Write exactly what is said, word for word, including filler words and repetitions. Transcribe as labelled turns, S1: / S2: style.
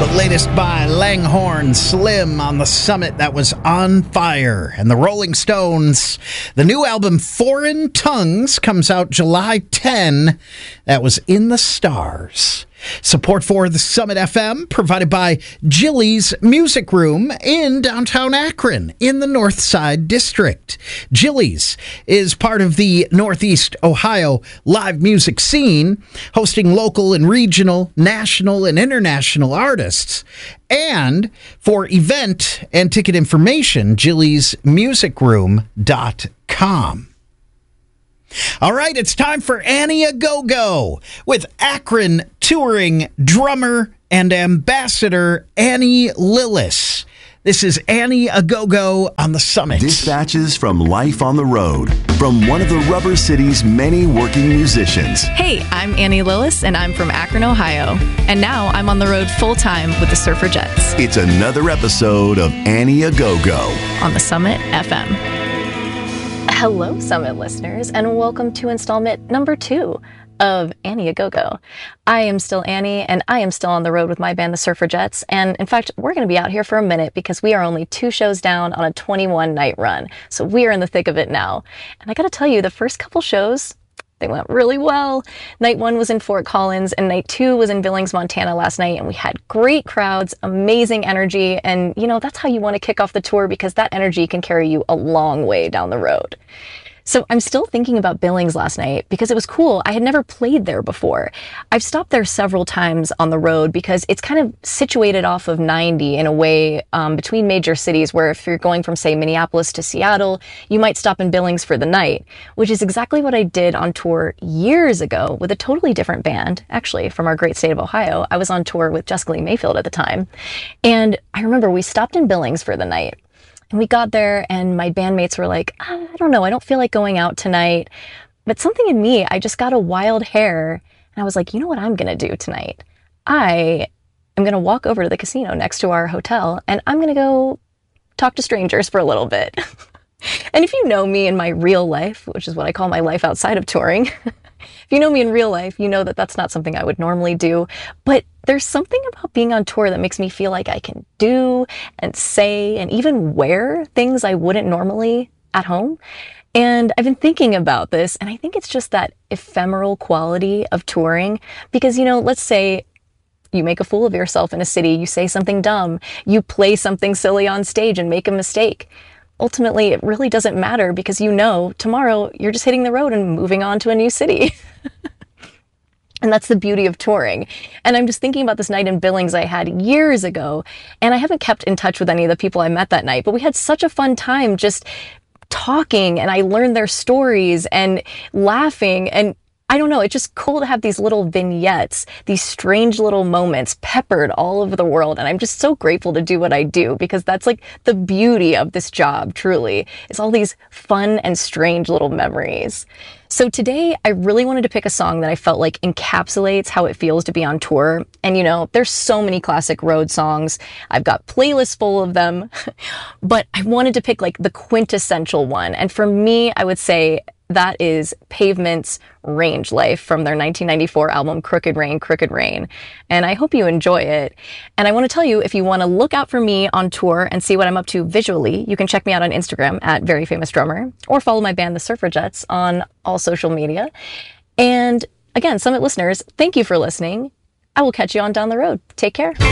S1: The latest by Langhorne Slim on the Summit that was on fire. And the Rolling Stones, the new album Foreign Tongues comes out July tenth. That was in the stars. Support for the Summit F M provided by Jilly's Music Room in downtown Akron in the North Side District. Jilly's is part of the Northeast Ohio live music scene, hosting local and regional, national and international artists. And for event and ticket information, jillys music room dot com. All right, it's time for Annie A Go-Go with Akron touring drummer and ambassador Annie Lillis. This is Annie A Go-Go on the Summit.
S2: Dispatches from life on the road from one of the Rubber City's many working musicians.
S3: Hey, I'm Annie Lillis, and I'm from Akron, Ohio. And now I'm on the road full-time with the Surfragettes.
S2: It's another episode of Annie A Go-Go
S3: on the Summit F M. Hello, Summit listeners, and welcome to installment number two of Annie A Go-Go. I am still Annie, and I am still on the road with my band, the Surfragettes. And in fact, we're going to be out here for a minute because we are only two shows down on a twenty-one night run. So we are in the thick of it now. And I got to tell you, the first couple shows, they went really well. Night one was in Fort Collins, and night two was in Billings, Montana last night. And we had great crowds, amazing energy. And, you know, that's how you want to kick off the tour because that energy can carry you a long way down the road. So I'm still thinking about Billings last night because it was cool. I had never played there before. I've stopped there several times on the road because it's kind of situated off of ninety in a way um, between major cities where if you're going from, say, Minneapolis to Seattle, you might stop in Billings for the night, which is exactly what I did on tour years ago with a totally different band, actually, from our great state of Ohio. I was on tour with Jessica Lee Mayfield at the time. And I remember we stopped in Billings for the night. And we got there and my bandmates were like, I don't know, I don't feel like going out tonight. But something in me, I just got a wild hair. And I was like, you know what I'm going to do tonight? I am going to walk over to the casino next to our hotel and I'm going to go talk to strangers for a little bit. And if you know me in my real life, which is what I call my life outside of touring, if you know me in real life, you know that that's not something I would normally do. But there's something about being on tour that makes me feel like I can do and say and even wear things I wouldn't normally at home. And I've been thinking about this, and I think it's just that ephemeral quality of touring. Because, you know, let's say you make a fool of yourself in a city, you say something dumb, you play something silly on stage and make a mistake. Ultimately, it really doesn't matter because you know tomorrow you're just hitting the road and moving on to a new city. And that's the beauty of touring. And I'm just thinking about this night in Billings I had years ago, and I haven't kept in touch with any of the people I met that night, but we had such a fun time just talking, and I learned their stories and laughing, and I don't know, it's just cool to have these little vignettes, these strange little moments peppered all over the world. And I'm just so grateful to do what I do because that's like the beauty of this job, truly. It's all these fun and strange little memories. So today I really wanted to pick a song that I felt like encapsulates how it feels to be on tour. And you know, there's so many classic road songs. I've got playlists full of them, but I wanted to pick like the quintessential one. And for me, I would say that is Pavement's Range Life from their nineteen ninety-four album Crooked Rain, Crooked Rain. And I hope you enjoy it. And I want to tell you, if you want to look out for me on tour and see what I'm up to visually, you can check me out on Instagram at Very Famous Drummer or follow my band, the Surfragettes, on all social media. And again, Summit listeners, thank you for listening. I will catch you on down the road. Take care.